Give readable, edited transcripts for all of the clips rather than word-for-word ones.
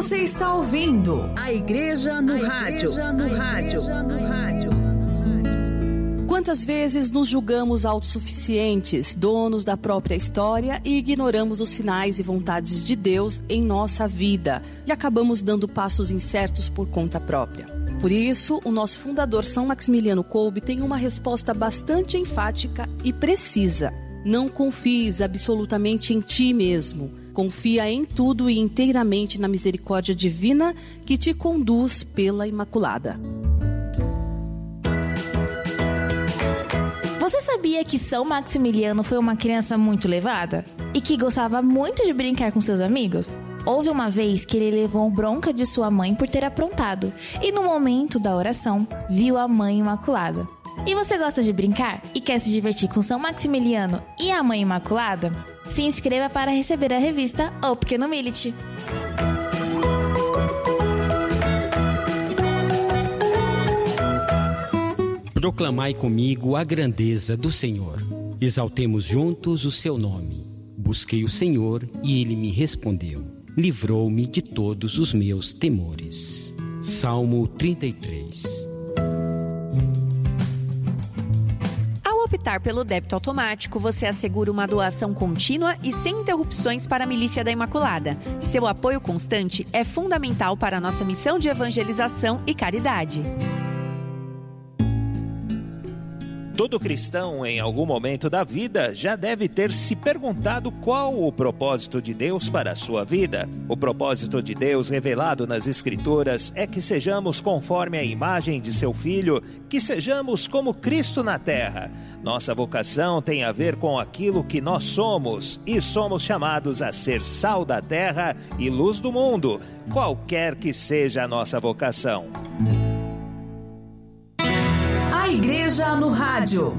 Você está ouvindo A Igreja no Rádio. Quantas vezes nos julgamos autossuficientes, donos da própria história e ignoramos os sinais e vontades de Deus em nossa vida e acabamos dando passos incertos por conta própria. Por isso, o nosso fundador São Maximiliano Kolbe tem uma resposta bastante enfática e precisa. Não confies absolutamente em ti mesmo. Confia em tudo e inteiramente na misericórdia divina que te conduz pela Imaculada. Você sabia que São Maximiliano foi uma criança muito levada? E que gostava muito de brincar com seus amigos? Houve uma vez que ele levou bronca de sua mãe por ter aprontado, e no momento da oração, viu a Mãe Imaculada. E você gosta de brincar e quer se divertir com São Maximiliano e a Mãe Imaculada? Se inscreva para receber a revista O Pequeno Millet. Proclamai comigo a grandeza do Senhor. Exaltemos juntos o seu nome. Busquei o Senhor e ele me respondeu. Livrou-me de todos os meus temores. Salmo 33. Ao optar pelo débito automático, você assegura uma doação contínua e sem interrupções para a Milícia da Imaculada. Seu apoio constante é fundamental para a nossa missão de evangelização e caridade. Todo cristão, em algum momento da vida, já deve ter se perguntado qual o propósito de Deus para a sua vida. O propósito de Deus revelado nas Escrituras é que sejamos conforme a imagem de seu Filho, que sejamos como Cristo na terra. Nossa vocação tem a ver com aquilo que nós somos, e somos chamados a ser sal da terra e luz do mundo, qualquer que seja a nossa vocação. A Igreja no Rádio.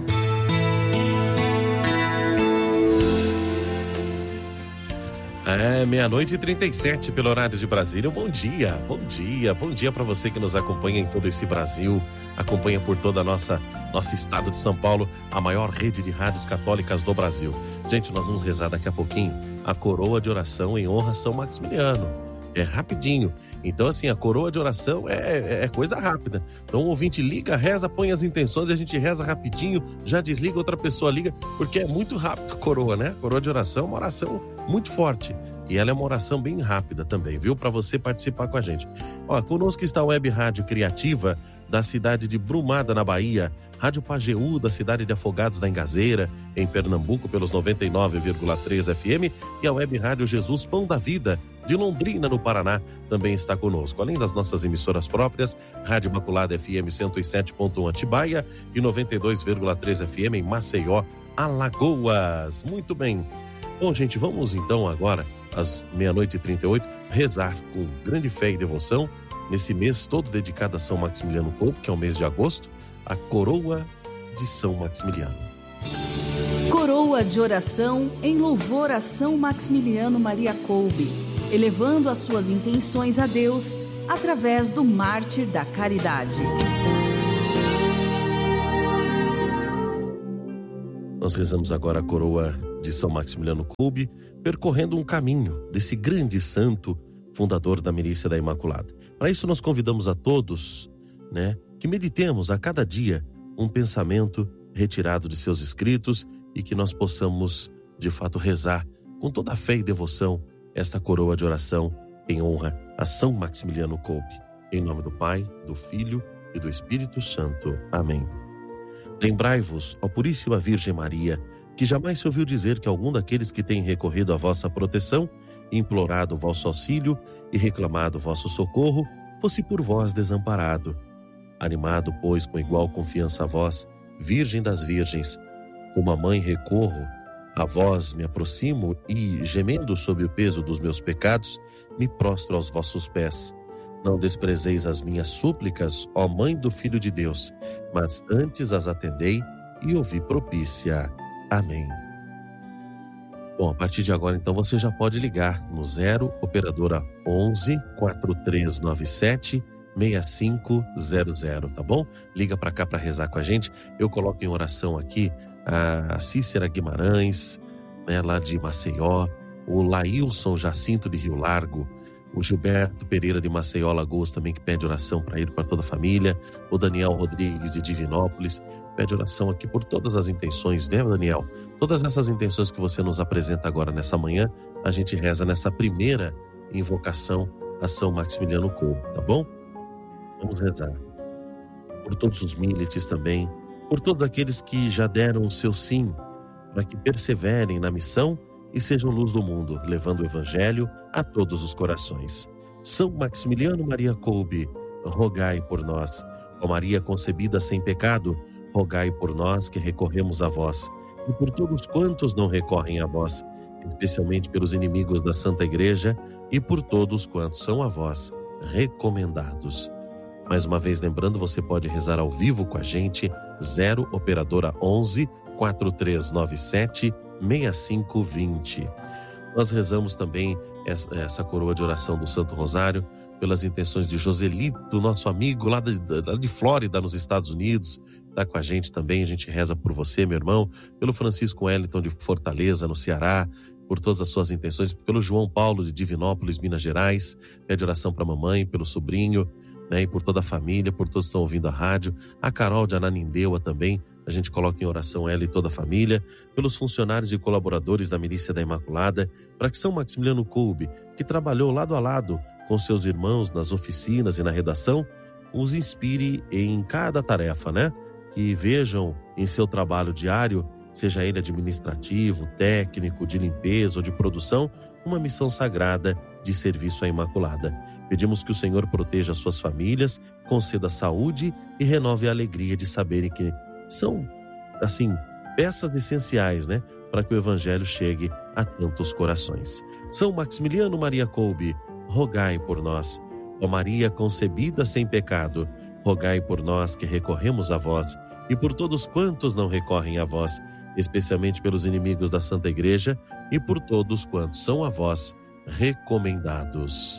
Meia-noite e 37 pelo horário de Brasília. Bom dia para você que nos acompanha em todo esse Brasil, acompanha por toda a nosso estado de São Paulo, a maior rede de rádios católicas do Brasil. Gente, nós vamos rezar daqui a pouquinho a coroa de oração em honra a São Maximiliano. É rapidinho. Então, assim, a coroa de oração é coisa rápida. Então, o ouvinte liga, reza, põe as intenções e a gente reza rapidinho, já desliga, outra pessoa liga, porque é muito rápido a coroa, né? A coroa de oração é uma oração muito forte. E ela é uma oração bem rápida também, viu? Para você participar com a gente. Ó, conosco está a Web Rádio Criativa, da cidade de Brumada, na Bahia, Rádio Pajeú, da cidade de Afogados da Engazeira, em Pernambuco, pelos 99,3 FM, e a Web Rádio Jesus Pão da Vida, de Londrina, no Paraná, também está conosco. Além das nossas emissoras próprias, Rádio Imaculada FM 107.1 Atibaia e 92,3 FM em Maceió, Alagoas. Muito bem. Bom, gente, vamos então agora, às 00:38, rezar com grande fé e devoção, nesse mês todo dedicado a São Maximiliano Kolbe, que é o mês de agosto, a coroa de São Maximiliano. Coroa de oração em louvor a São Maximiliano Maria Kolbe, elevando as suas intenções a Deus através do mártir da caridade. Nós rezamos agora a coroa de São Maximiliano Kolbe, percorrendo um caminho desse grande santo, fundador da Milícia da Imaculada. Para isso nós convidamos a todos, que meditemos a cada dia um pensamento retirado de seus escritos e que nós possamos, de fato, rezar com toda a fé e devoção esta coroa de oração em honra a São Maximiliano Kolbe. Em nome do Pai, do Filho e do Espírito Santo. Amém. Lembrai-vos, ó Puríssima Virgem Maria, que jamais se ouviu dizer que algum daqueles que têm recorrido à vossa proteção, implorado o vosso auxílio e reclamado o vosso socorro, fosse por vós desamparado. Animado, pois, com igual confiança a vós, Virgem das Virgens, como a mãe recorro, a vós me aproximo e, gemendo sob o peso dos meus pecados, me prostro aos vossos pés. Não desprezeis as minhas súplicas, ó Mãe do Filho de Deus, mas antes as atendei e ouvi propícia. Amém. Bom, a partir de agora, então, você já pode ligar no 0 operadora 11 4397 6500, tá bom? Liga para cá para rezar com a gente. Eu coloco em oração aqui a Cícera Guimarães, lá de Maceió, o Laílson Jacinto de Rio Largo, O Gilberto Pereira de Maceió, Alagoas, também que pede oração para ele, para toda a família. O Daniel Rodrigues de Divinópolis pede oração aqui por todas as intenções, né, Daniel? Todas essas intenções que você nos apresenta agora nessa manhã, a gente reza nessa primeira invocação a São Maximiliano Kolbe, tá bom? Vamos rezar. Por todos os militares também, por todos aqueles que já deram o seu sim, para que perseverem na missão e sejam luz do mundo, levando o Evangelho a todos os corações. São Maximiliano Maria Kolbe, rogai por nós. Ó Maria concebida sem pecado, rogai por nós que recorremos a vós. E por todos quantos não recorrem a vós, especialmente pelos inimigos da Santa Igreja e por todos quantos são a vós recomendados. Mais uma vez lembrando, você pode rezar ao vivo com a gente, 0 operadora 11 4397 6520. Nós rezamos também essa coroa de oração do Santo Rosário pelas intenções de Joselito, nosso amigo lá de Flórida, nos Estados Unidos, está com a gente também. A gente reza por você, meu irmão, pelo Francisco Wellington de Fortaleza, no Ceará, por todas as suas intenções, pelo João Paulo de Divinópolis, Minas Gerais, pede oração para a mamãe, pelo sobrinho, né, e por toda a família, por todos que estão ouvindo a rádio. A Carol de Ananindeua também, a gente coloca em oração ela e toda a família, pelos funcionários e colaboradores da Milícia da Imaculada, para que São Maximiliano Kolbe, que trabalhou lado a lado com seus irmãos nas oficinas e na redação, os inspire em cada tarefa, né? Que vejam em seu trabalho diário, seja ele administrativo, técnico, de limpeza ou de produção, uma missão sagrada de serviço à Imaculada. Pedimos que o Senhor proteja suas famílias, conceda saúde e renove a alegria de saberem que são, assim, peças essenciais, né, para que o Evangelho chegue a tantos corações. São Maximiliano Maria Kolbe, rogai por nós. Ó Maria concebida sem pecado, rogai por nós que recorremos a vós e por todos quantos não recorrem a vós, especialmente pelos inimigos da Santa Igreja e por todos quantos são a vós recomendados.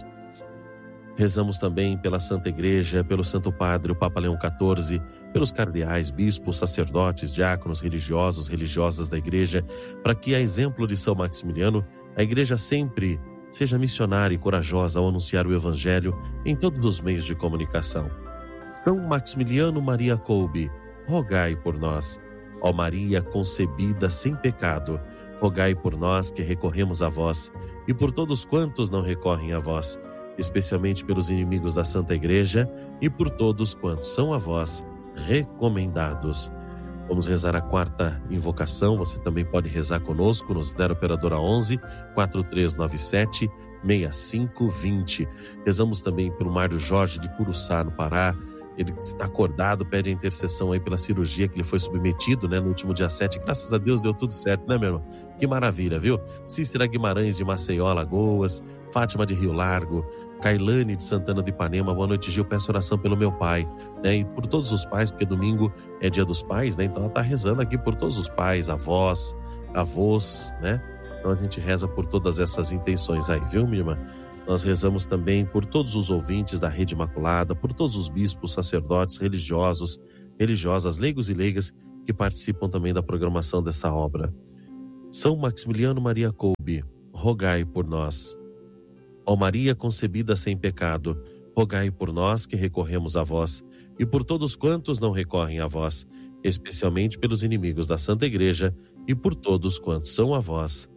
Rezamos também pela Santa Igreja, pelo Santo Padre, o Papa Leão XIV, pelos cardeais, bispos, sacerdotes, diáconos, religiosos, religiosas da Igreja, para que, a exemplo de São Maximiliano, a Igreja sempre seja missionária e corajosa ao anunciar o Evangelho em todos os meios de comunicação. São Maximiliano Maria Kolbe, rogai por nós. Ó Maria concebida sem pecado, rogai por nós que recorremos a vós e por todos quantos não recorrem a vós, especialmente pelos inimigos da Santa Igreja e por todos quantos são a vós recomendados. Vamos rezar a quarta invocação. Você também pode rezar conosco no 0 operadora 11 4397 6520. Rezamos também pelo Mário Jorge de Curuçá, no Pará. Ele está acordado, pede a intercessão aí pela cirurgia que ele foi submetido, né, no último dia 7. Graças a Deus deu tudo certo, né, meu irmão? Que maravilha, viu? Cícera Guimarães de Maceió, Alagoas, Fátima de Rio Largo, Cailane de Santana do Ipanema. Boa noite, Gil. Peço oração pelo meu pai, né, e por todos os pais, porque domingo é dia dos pais, né? Então ela está rezando aqui por todos os pais, avós, avós, né? Então a gente reza por todas essas intenções aí, viu, minha irmã? Nós rezamos também por todos os ouvintes da Rede Imaculada, por todos os bispos, sacerdotes, religiosos, religiosas, leigos e leigas que participam também da programação dessa obra. São Maximiliano Maria Kolbe, rogai por nós. Ó Maria concebida sem pecado, rogai por nós que recorremos a vós e por todos quantos não recorrem a vós, especialmente pelos inimigos da Santa Igreja e por todos quantos são a vós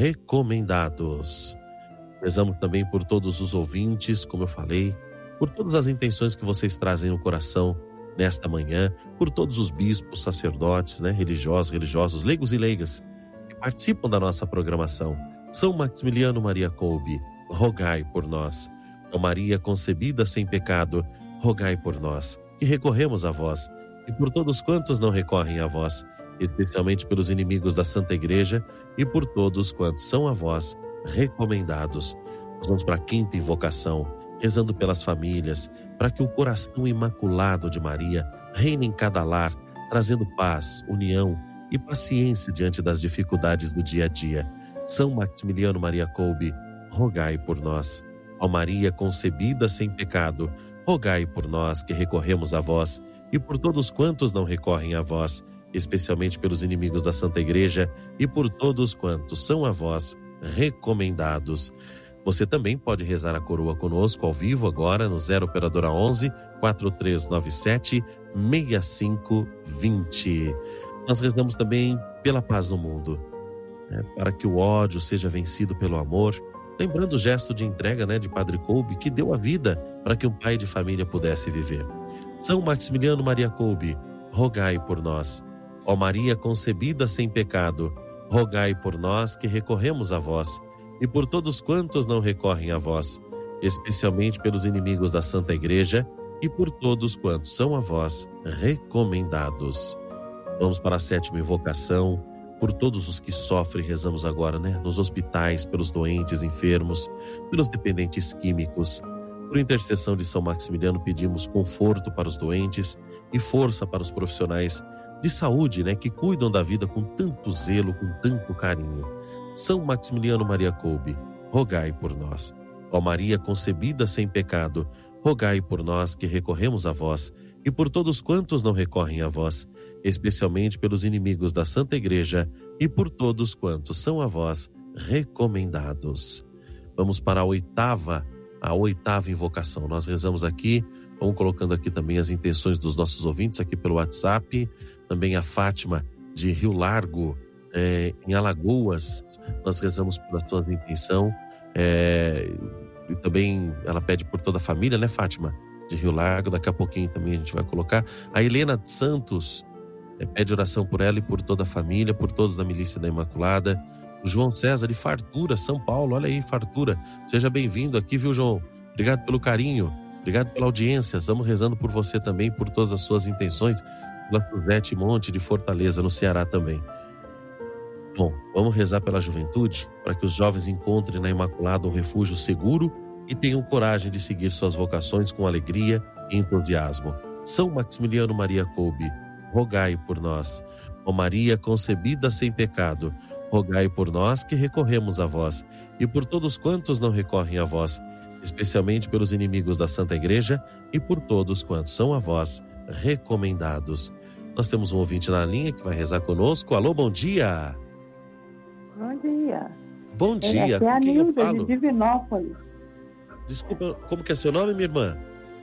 recomendados. Rezamos também por todos os ouvintes, como eu falei, por todas as intenções que vocês trazem no coração nesta manhã, por todos os bispos, sacerdotes, né, religiosos, leigos e leigas, que participam da nossa programação. São Maximiliano Maria Kolbe, rogai por nós. Ó Maria concebida sem pecado, rogai por nós, que recorremos a vós, e por todos quantos não recorrem a vós, especialmente pelos inimigos da Santa Igreja e por todos quantos são a vós recomendados. Nós vamos para a quinta invocação, rezando pelas famílias, para que o coração imaculado de Maria reine em cada lar, trazendo paz, união e paciência diante das dificuldades do dia a dia. São Maximiliano Maria Kolbe, rogai por nós. Ó Maria concebida sem pecado, rogai por nós que recorremos a vós e por todos quantos não recorrem a vós, especialmente pelos inimigos da Santa Igreja e por todos quantos são a vós recomendados. Você também pode rezar a coroa conosco ao vivo agora no 0 Operadora 11 4397 6520. Nós rezamos também pela paz no mundo, né? Para que o ódio seja vencido pelo amor. Lembrando o gesto de entrega, né, de Padre Kolbe, que deu a vida para que um pai de família pudesse viver. São Maximiliano Maria Kolbe, rogai por nós. Ó Maria concebida sem pecado, rogai por nós que recorremos a vós, e por todos quantos não recorrem a vós, especialmente pelos inimigos da Santa Igreja e por todos quantos são a vós recomendados. Vamos para a 7ª invocação. Por todos os que sofrem, rezamos agora, né? Nos hospitais, pelos doentes, enfermos, pelos dependentes químicos. Por intercessão de São Maximiliano, pedimos conforto para os doentes e força para os profissionais de saúde, né? Que cuidam da vida com tanto zelo, com tanto carinho. São Maximiliano Maria Kolbe, rogai por nós. Ó Maria concebida sem pecado, rogai por nós que recorremos a vós e por todos quantos não recorrem a vós, especialmente pelos inimigos da Santa Igreja e por todos quantos são a vós recomendados. Vamos para a oitava invocação. Nós rezamos aqui, vamos colocando aqui também as intenções dos nossos ouvintes aqui pelo WhatsApp, também a Fátima de Rio Largo, em Alagoas, nós rezamos pela sua intenção, e também ela pede por toda a família, né, Fátima? De Rio Largo, daqui a pouquinho também a gente vai colocar. A Helena de Santos pede oração por ela e por toda a família, por todos da Milícia da Imaculada. O João César de Fartura, São Paulo, olha aí, Fartura. Seja bem-vindo aqui, viu, João? Obrigado pelo carinho, obrigado pela audiência. Estamos rezando por você também, por todas as suas intenções. Pela Suzete Monte de Fortaleza, no Ceará também. Bom, vamos rezar pela juventude, para que os jovens encontrem na Imaculada um refúgio seguro e tenham coragem de seguir suas vocações com alegria e entusiasmo. São Maximiliano Maria Kolbe, rogai por nós. Ó Maria concebida sem pecado, rogai por nós que recorremos a vós e por todos quantos não recorrem a vós, especialmente pelos inimigos da Santa Igreja e por todos quantos são a vós recomendados. Nós temos um ouvinte na linha que vai rezar conosco. Alô, bom dia! Bom dia. Bom dia. Aqui é a Nilda de Divinópolis. Desculpa, como que é seu nome, minha irmã?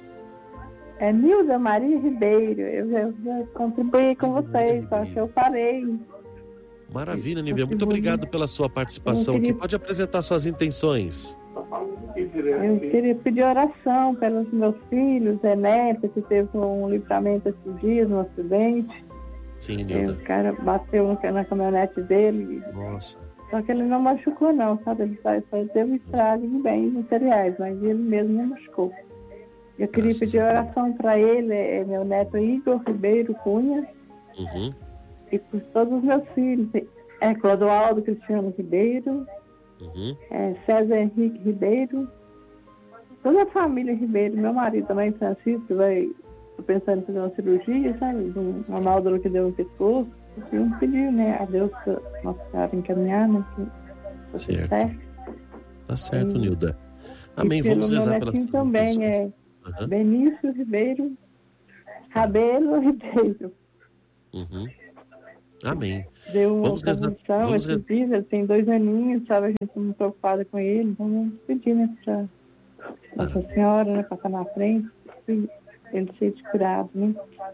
É Nilda Maria Ribeiro. Eu já contribuí com vocês, só que eu parei. Maravilha, Nívia. Muito obrigado pela sua participação aqui. Pode apresentar suas intenções. Eu queria pedir oração pelos meus filhos, neto, que teve um livramento esses dias, um acidente. Sim, Nilda. O cara bateu na caminhonete dele. Nossa. Só que ele não machucou não, sabe? Ele só teve estrago de bens materiais, mas ele mesmo não machucou. Eu queria pedir oração para ele, meu neto Igor Ribeiro Cunha, e por todos os meus filhos. Clodoaldo Cristiano Ribeiro, César Henrique Ribeiro, toda a família Ribeiro, meu marido também, Francisco, tô pensando em fazer uma cirurgia, sabe? Uma nódula que deu no pescoço. Eu pedi, né, a Deus Nossa Senhora encaminhar, né? Certo. Tá certo, Nilda. Amém. Vamos rezar pelas pessoas. Também Benício Ribeiro, Rabelo Ribeiro. Amém. Deu uma convulsão esses dias, ele tem 2 aninhos, sabe? A gente não preocupada com ele, então vamos pedir, né, pra Nossa Senhora, né, passar na frente, ele ser curado, né?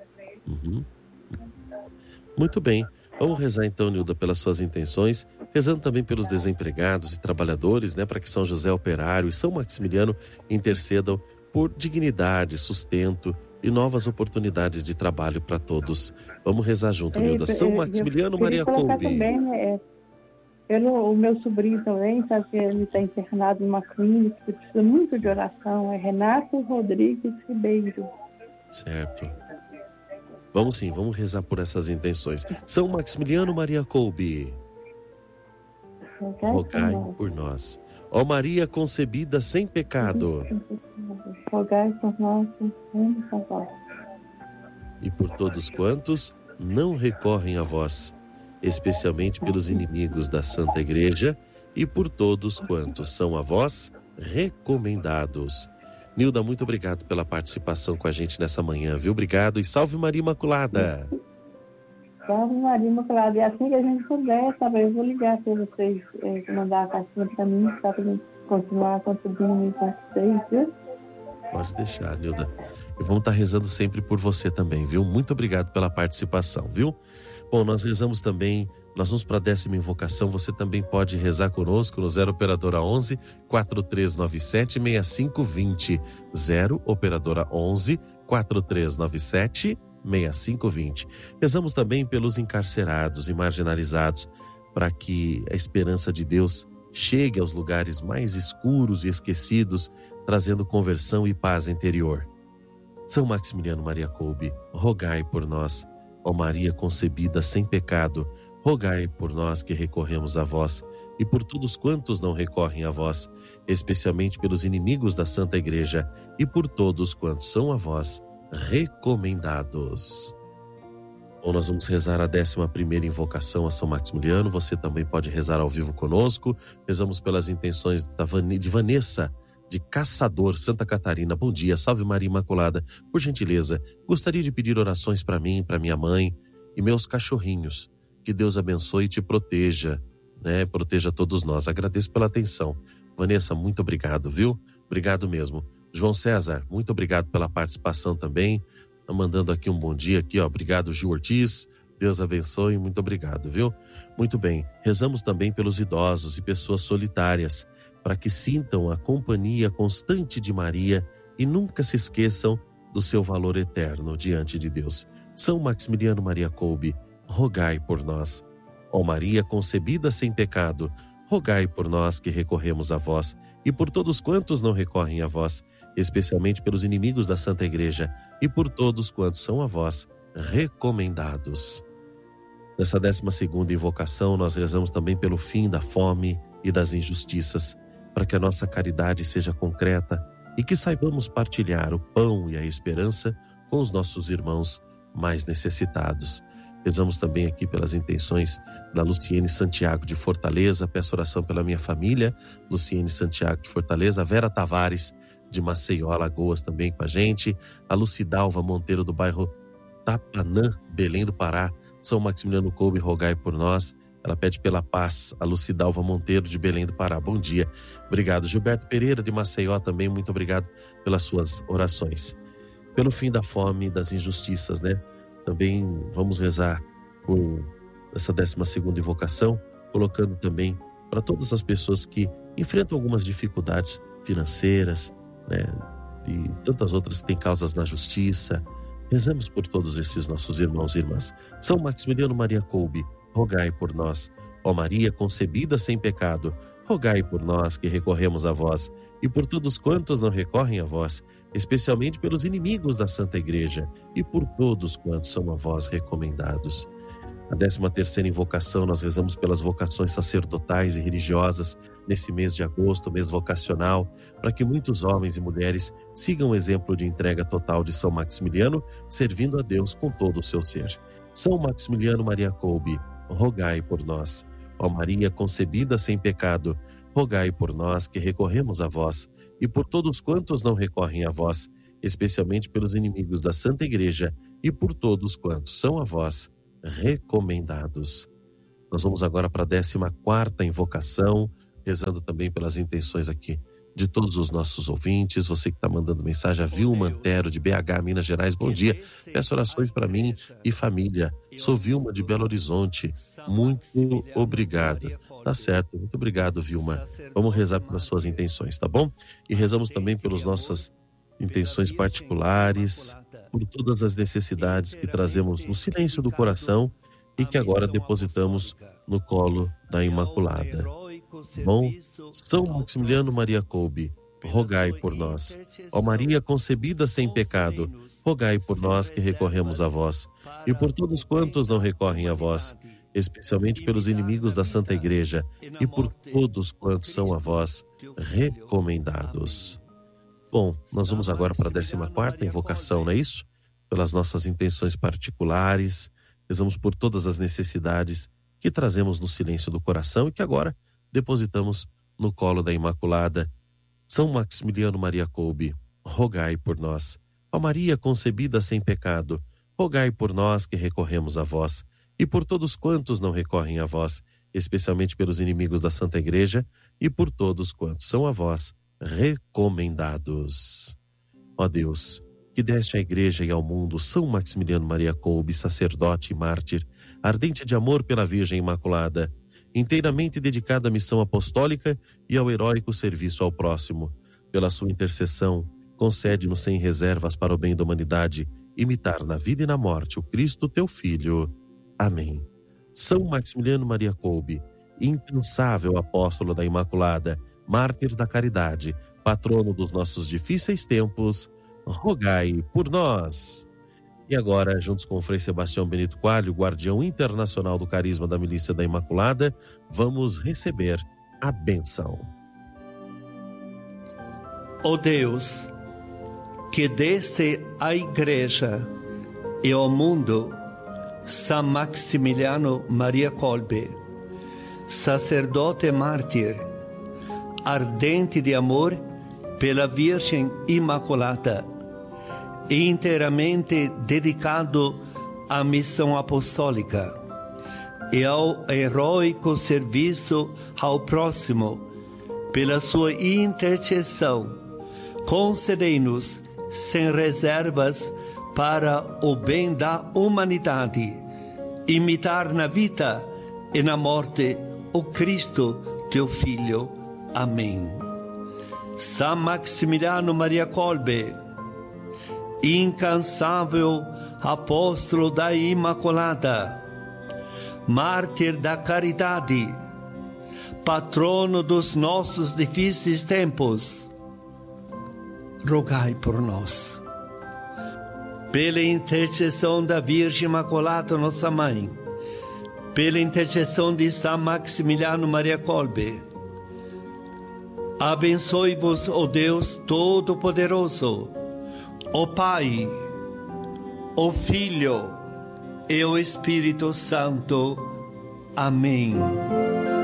Muito bem. Vamos rezar então, Nilda, pelas suas intenções, rezando também pelos desempregados e trabalhadores, né, para que São José Operário e São Maximiliano intercedam por dignidade, sustento e novas oportunidades de trabalho para todos. Vamos rezar junto, Nilda. São Maximiliano Maria Kolbe. Também, né, o meu sobrinho também, sabe que ele está internado numa clínica que precisa muito de oração, é Renato Rodrigues Ribeiro. Certo. Vamos sim, vamos rezar por essas intenções. São Maximiliano Maria Kolbe, rogai por nós. Ó Maria concebida sem pecado, rogai por nós, e por todos quantos não recorrem a vós, especialmente pelos inimigos da Santa Igreja e por todos quantos são a vós recomendados. Nilda, muito obrigado pela participação com a gente nessa manhã, viu? Obrigado e salve Maria Imaculada. Salve Maria Imaculada. E assim que a gente puder, sabe, eu vou ligar para vocês, mandar a cartinha para mim, tá? Pra gente continuar contribuindo com vocês, viu? Pode deixar, Nilda. E vamos estar rezando sempre por você também, viu? Muito obrigado pela participação, viu? Bom, nós rezamos também, nós vamos para a 10ª invocação, você também pode rezar conosco no 0 operadora 11 4397 6520. 0 operadora 11 4397 6520. Rezamos também pelos encarcerados e marginalizados, para que a esperança de Deus chegue aos lugares mais escuros e esquecidos, trazendo conversão e paz interior. São Maximiliano Maria Kolbe, rogai por nós. Ó Maria concebida sem pecado, rogai por nós que recorremos a vós, e por todos quantos não recorrem a vós, especialmente pelos inimigos da Santa Igreja, e por todos quantos são a vós recomendados. Bom, nós vamos rezar a 11ª invocação a São Maximiliano. Você também pode rezar ao vivo conosco. Rezamos pelas intenções de Vanessa, de Caçador, Santa Catarina. Bom dia, salve Maria Imaculada. Por gentileza, gostaria de pedir orações para mim, para minha mãe e meus cachorrinhos. Que Deus abençoe e te proteja, né? Proteja todos nós. Agradeço pela atenção. Vanessa, muito obrigado, viu? Obrigado mesmo. João César, muito obrigado pela participação também. Tá mandando aqui um bom dia aqui, ó. Obrigado, Gil Ortiz. Deus abençoe, muito obrigado, viu? Muito bem. Rezamos também pelos idosos e pessoas solitárias, para que sintam a companhia constante de Maria e nunca se esqueçam do seu valor eterno diante de Deus. São Maximiliano Maria Kolbe, rogai por nós. Ó Maria concebida sem pecado, rogai por nós que recorremos a vós, e por todos quantos não recorrem a vós, especialmente pelos inimigos da Santa Igreja, e por todos quantos são a vós recomendados. Nessa 12ª invocação, nós rezamos também pelo fim da fome e das injustiças, para que a nossa caridade seja concreta e que saibamos partilhar o pão e a esperança com os nossos irmãos mais necessitados. Rezamos também aqui pelas intenções da Luciene Santiago de Fortaleza. Peço oração pela minha família, Luciene Santiago de Fortaleza, a Vera Tavares de Maceió, Alagoas também com a gente, a Lucidalva Monteiro do bairro Tapanã, Belém do Pará. São Maximiliano Kolbe, rogai por nós. Ela pede pela paz, a Lucidalva Monteiro de Belém do Pará. Bom dia. Obrigado. Gilberto Pereira de Maceió também, muito obrigado pelas suas orações. Pelo fim da fome e das injustiças, né? Também vamos rezar por essa 12ª invocação, colocando também para todas as pessoas que enfrentam algumas dificuldades financeiras, né? E tantas outras que têm causas na justiça. Rezamos por todos esses nossos irmãos e irmãs. São Maximiliano Maria Kolbe, rogai por nós. Ó Maria concebida sem pecado, rogai por nós que recorremos a vós, e por todos quantos não recorrem a vós, especialmente pelos inimigos da Santa Igreja, e por todos quantos são a vós recomendados. A 13ª invocação, nós rezamos pelas vocações sacerdotais e religiosas nesse mês de agosto, mês vocacional, para que muitos homens e mulheres sigam o exemplo de entrega total de São Maximiliano, servindo a Deus com todo o seu ser. São Maximiliano Maria Kolbe, rogai por nós. Ó Maria concebida sem pecado, rogai por nós que recorremos a vós, e por todos quantos não recorrem a vós, especialmente pelos inimigos da Santa Igreja, e por todos quantos são a vós recomendados. Nós vamos agora para a 14ª invocação, rezando também pelas intenções aqui de todos os nossos ouvintes. Você que está mandando mensagem, a Vilma Antero de BH, Minas Gerais, bom dia. Peço orações para mim e família. Sou Vilma de Belo Horizonte. Muito obrigado. Tá certo, muito obrigado, Vilma. Vamos rezar pelas suas intenções, tá bom? E rezamos também pelas nossas intenções particulares, por todas as necessidades que trazemos no silêncio do coração e que agora depositamos no colo da Imaculada. Bom, São Maximiliano Maria Kolbe, rogai por nós. Ó Maria concebida sem pecado, rogai por nós que recorremos a vós, e por todos quantos não recorrem a vós, especialmente pelos inimigos da Santa Igreja, e por todos quantos são a vós recomendados. Bom, nós vamos agora para a 14ª invocação, não é isso? Pelas nossas intenções particulares, rezamos por todas as necessidades que trazemos no silêncio do coração e que agora depositamos no colo da Imaculada. São Maximiliano Maria Kolbe, rogai por nós. Ó Maria concebida sem pecado, rogai por nós que recorremos a vós, e por todos quantos não recorrem a vós, especialmente pelos inimigos da Santa Igreja e por todos quantos são a vós recomendados. Ó Deus, que deste à Igreja e ao mundo São Maximiliano Maria Kolbe, sacerdote e mártir, ardente de amor pela Virgem Imaculada, inteiramente dedicado à missão apostólica e ao heróico serviço ao próximo. Pela sua intercessão, concede-nos sem reservas para o bem da humanidade, imitar na vida e na morte o Cristo, teu Filho. Amém. São Maximiliano Maria Kolbe, incansável apóstolo da Imaculada, mártir da caridade, patrono dos nossos difíceis tempos, rogai por nós. E agora, juntos com o Frei Sebastião Benito Coelho, guardião internacional do carisma da Milícia da Imaculada, vamos receber a bênção. Ó Deus, que deste à Igreja e ao mundo São Maximiliano Maria Kolbe, sacerdote mártir, ardente de amor pela Virgem Imaculada, e inteiramente dedicado à missão apostólica e ao heróico serviço ao próximo, pela sua intercessão, concedei-nos sem reservas para o bem da humanidade, imitar na vida e na morte o Cristo, teu Filho. Amém. São Maximiliano Maria Kolbe, incansável apóstolo da Imaculada, mártir da caridade, patrono dos nossos difíceis tempos, rogai por nós. Pela intercessão da Virgem Imaculada, nossa Mãe, pela intercessão de São Maximiliano Maria Kolbe, abençoe-vos, ó Deus Todo-Poderoso, o Pai, o Filho e o Espírito Santo. Amém.